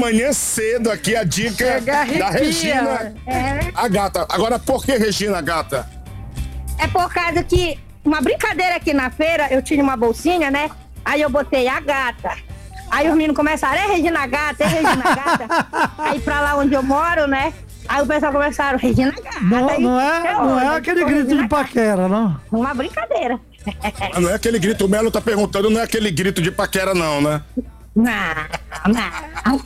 manhã cedo aqui a dica da Regina. A gata. Agora, por que Regina, gata? É por causa que uma brincadeira aqui na feira, eu tinha uma bolsinha, né? Aí eu botei a gata. Aí os meninos começaram, Regina Gata, Regina Gata. Aí pra lá onde eu moro, né? Aí o pessoal começaram, Regina Gata. Não é aquele grito de paquera, não? Uma brincadeira. Não é aquele grito, o Melo tá perguntando, não é aquele grito de paquera não, né? Não.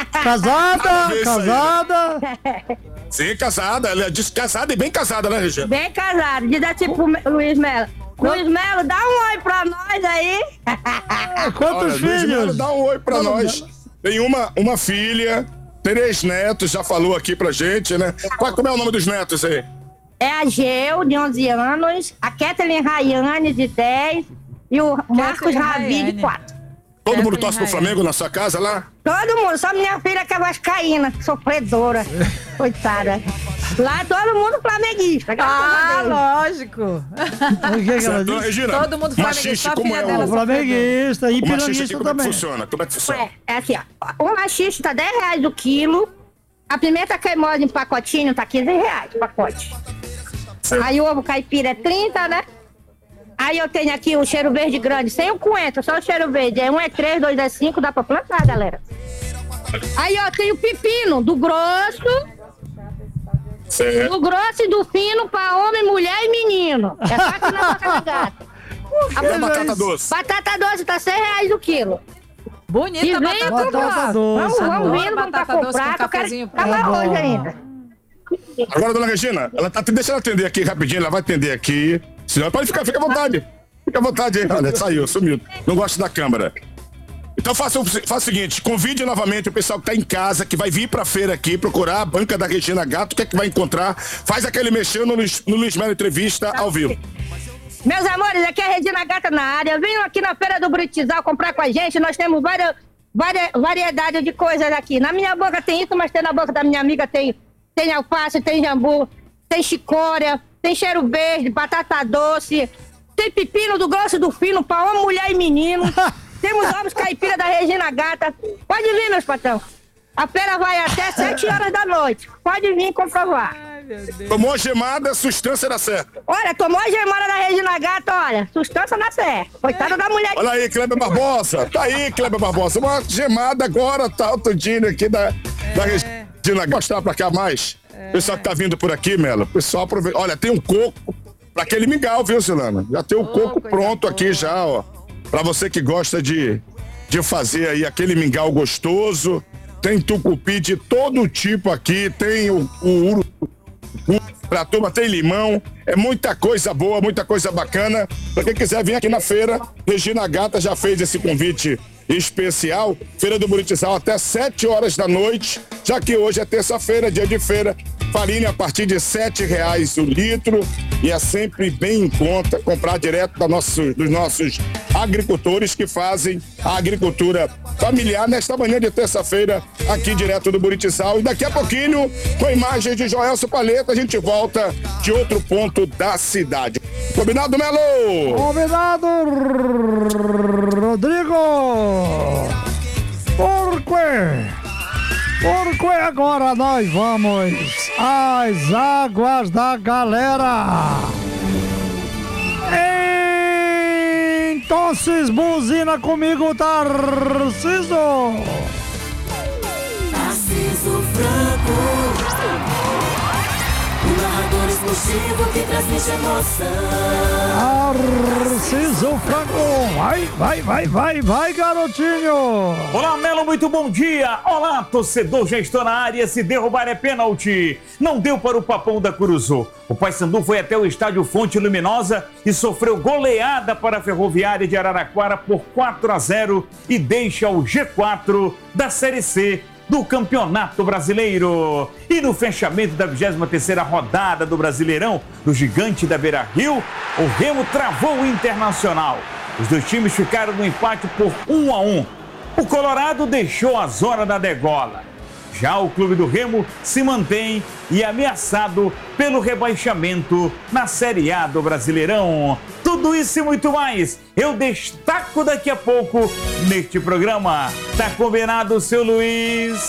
Casada? Sim, casada. Ela disse casada e bem casada, né, Regina? Bem casada. Diz tipo Luiz Melo. Luiz Melo, dá um oi pra nós aí. Quantos filhos? Luiz Melo, dá um oi pra nós. Tem uma filha, 3 netos, já falou aqui pra gente, né? Como é o nome dos netos aí? É a Geu, de 11 anos, a Kathleen Rayane, de 10, e o Marcos Ravi, de 4. Todo mundo torce pro Flamengo na sua casa lá? Todo mundo, só minha filha que é vascaína, sofredora, coitada. Lá todo mundo flamenguista. Lógico. Regina, todo mundo flamenguista, como é dela flamenguista e piranguista também. também. Como é que funciona? É assim, ó, o machista tá R$10 o quilo, a pimenta cremosa em pacotinho tá R$15 o pacote. Certo. Aí o ovo caipira é 30, né? Aí eu tenho aqui o cheiro verde grande, sem o coentro, só o cheiro verde. Um é 3, 2 é 5, dá pra plantar, galera. Aí ó, tem o pepino, do grosso. Certo. Do grosso e do fino pra homem, mulher e menino. É só aqui na boca da gata. E a batata doce? Batata doce tá R$100 o quilo. Bonita a batata doce. Vamos vindo, vamos pra comprar, que eu quero acabar hoje ainda. Agora, dona Regina, deixa ela atender aqui rapidinho, ela vai atender aqui. Senão, pode ficar, fica à vontade. Fica à vontade aí. Olha, saiu, sumiu. Não gosto da câmera. Então faça o seguinte, convide novamente o pessoal que tá em casa, que vai vir pra feira aqui, procurar a banca da Regina Gato, o que é que vai encontrar? Faz aquele mexendo no Luiz Melo Entrevista ao vivo. Meus amores, aqui é a Regina Gata na área. Venham aqui na feira do Buritizal comprar com a gente. Nós temos variedade de coisas aqui. Na minha boca tem isso, mas tem na boca da minha amiga tem alface, tem jambu, tem chicória, tem cheiro verde, batata doce, tem pepino do grosso do fino pra homem, mulher e menino. Temos ovos caipira da Regina Gata. Pode vir, meus patrão. A feira vai até 7 horas da noite. Pode vir comprovar. Tomou a gemada, a sustância dá certo. Olha, tomou a gemada da Regina Gata, olha, sustância dá certo. Coitada da mulher. Olha aí, Kleber Barbosa. Tá aí, Kleber Barbosa. Uma gemada agora, tá tudinho aqui da Regina Gata. Mostrar pra cá mais. Pessoal que tá vindo por aqui, Melo. Pessoal, aproveita. Olha, tem um coco pra aquele mingau, viu, Silana? Já tem o coco pronto aqui já, ó. Pra você que gosta de fazer aí aquele mingau gostoso. Tem tucupi de todo tipo aqui. Tem o pra turma, tem limão. É muita coisa boa, muita coisa bacana. Pra quem quiser vir aqui na feira, Regina Gata já fez esse convite especial. Feira do Buritizal até 7 horas da noite, já que hoje é terça-feira, dia de feira. Farinha a partir de R$7 o litro e é sempre bem em conta comprar direto dos nossos agricultores que fazem a agricultura familiar nesta manhã de terça-feira aqui direto do Buritizal. E daqui a pouquinho, com imagens de Joelso Paleta, a gente volta de outro ponto da cidade. Combinado, Melo? Combinado, Rodrigo! Por quê? Porque agora nós vamos às águas da galera. Então, buzina comigo, Tarciso. Tarciso Franco, o narrador exclusivo que transmite emoção. Tarciso Franco, vai, garotinho. Olá, Melo, muito bom dia. Olá, torcedor, já estou na área. Se derrubar é pênalti. Não deu para o Papão da Curuzu. O Paysandu foi até o estádio Fonte Luminosa e sofreu goleada para a Ferroviária de Araraquara por 4-0 e deixa o G4 da Série C do Campeonato Brasileiro. E no fechamento da 23ª rodada do Brasileirão, do Gigante da Beira-Rio, o Remo travou o Internacional. Os dois times ficaram no empate por 1-1. O Colorado deixou a zona da degola. Já o clube do Remo se mantém e é ameaçado pelo rebaixamento na Série A do Brasileirão. Tudo isso e muito mais eu destaco daqui a pouco neste programa. Tá combinado, seu Luiz?